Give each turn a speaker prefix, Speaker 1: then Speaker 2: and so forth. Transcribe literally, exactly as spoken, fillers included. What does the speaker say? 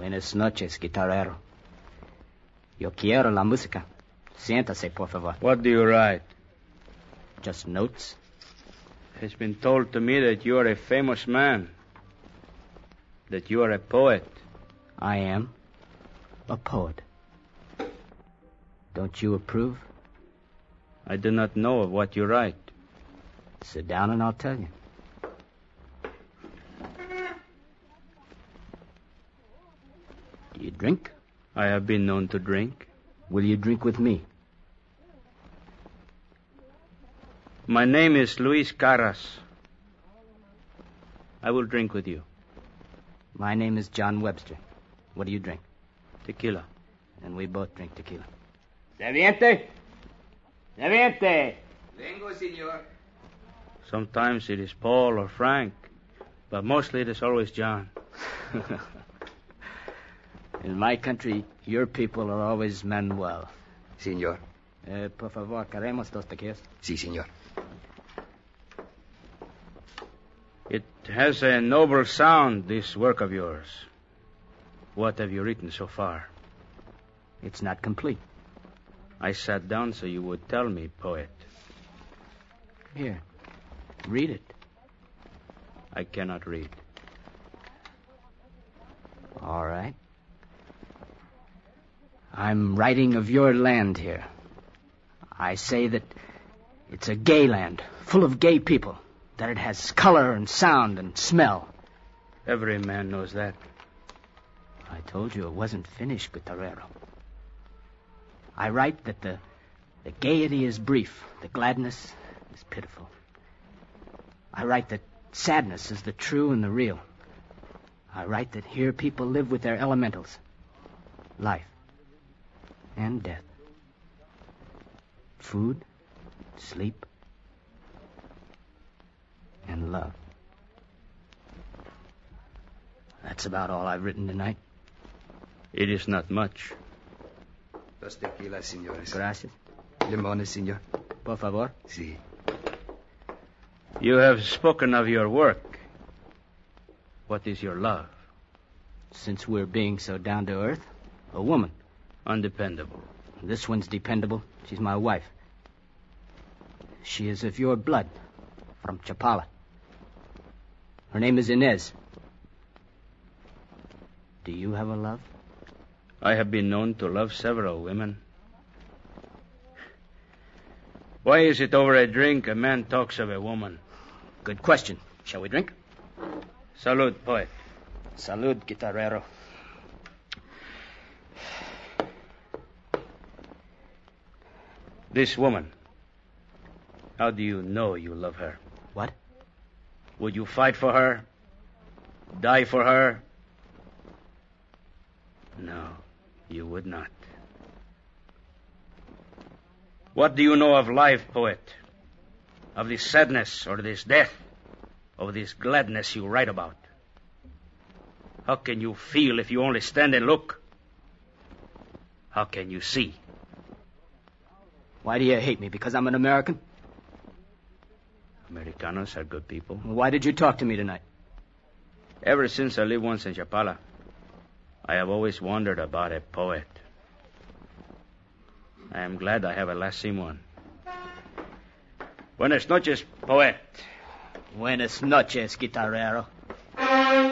Speaker 1: Buenas noches, guitarrero. Yo quiero la música. Siéntase, por favor.
Speaker 2: What do you write?
Speaker 1: Just notes.
Speaker 2: It's been told to me that you are a famous man. That you are a poet.
Speaker 1: I am a poet. Don't you approve?
Speaker 2: I do not know of what you write.
Speaker 1: Sit down and I'll tell you. Do you drink?
Speaker 2: I have been known to drink.
Speaker 1: Will you drink with me?
Speaker 2: My name is Luis Caras. I will drink with you.
Speaker 1: My name is John Webster. What do you drink?
Speaker 2: Tequila.
Speaker 1: And we both drink tequila.
Speaker 3: Serviente? Serviente?
Speaker 4: Vengo, senor.
Speaker 2: Sometimes it is Paul or Frank, but mostly it is always John.
Speaker 1: In my country, your people are always Manuel.
Speaker 4: Senor.
Speaker 1: Eh, por favor, queremos dos tequilas.
Speaker 4: Sí, senor.
Speaker 2: It has a noble sound, this work of yours. What have you written so far?
Speaker 1: It's not complete.
Speaker 2: I sat down so you would tell me, poet.
Speaker 1: Here, read it.
Speaker 2: I cannot read.
Speaker 1: All right. I'm writing of your land here. I say that it's a gay land, full of gay people, that it has color and sound and smell.
Speaker 2: Every man knows that.
Speaker 1: I told you it wasn't finished, Guitarrero. I write that the, the gaiety is brief, the gladness is pitiful. I write that sadness is the true and the real. I write that here people live with their elementals. Life and death. Food, sleep, and love. That's about all I've written tonight.
Speaker 2: It is not much.
Speaker 4: Dos tequilas, senores.
Speaker 1: Gracias.
Speaker 4: Limones, senor.
Speaker 1: Por favor.
Speaker 4: Sí.
Speaker 2: You have spoken of your work. What is your love?
Speaker 1: Since we're being so down to earth, a woman.
Speaker 2: Undependable.
Speaker 1: This one's dependable. She's my wife. She is of your blood, from Chapala. Her name is Inez. Do you have a love?
Speaker 2: I have been known to love several women. Why is it over a drink a man talks of a woman?
Speaker 1: Good question. Shall we drink?
Speaker 2: Salud, poet.
Speaker 1: Salud, guitarrero.
Speaker 2: This woman, how do you know you love her?
Speaker 1: What?
Speaker 2: Would you fight for her? Die for her? No, you would not. What do you know of life, poet? Of this sadness or this death? Of this gladness you write about? How can you feel if you only stand and look? How can you see?
Speaker 1: Why do you hate me? Because I'm an American?
Speaker 2: Americanos are good people.
Speaker 1: Why did you talk to me tonight?
Speaker 2: Ever since I lived once in Chapala, I have always wondered about a poet. I am glad I have at last seen one. Buenas noches, poet.
Speaker 1: Buenas noches, guitarrero.